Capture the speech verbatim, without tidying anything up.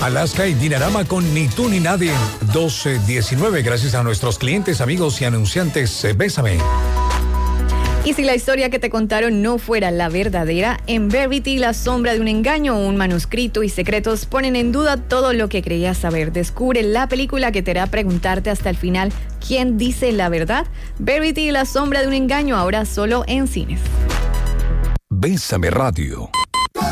Alaska y Dinarama con Ni tú ni nadie. doce diecinueve, gracias a nuestros clientes, amigos y anunciantes. eh, Bésame. Y si la historia que te contaron no fuera la verdadera, en Verity, La sombra de un engaño, un manuscrito y secretos ponen en duda todo lo que creías saber. Descubre la película que te hará preguntarte hasta el final quién dice la verdad. Verity, La sombra de un engaño, ahora solo en cines. Bésame Radio.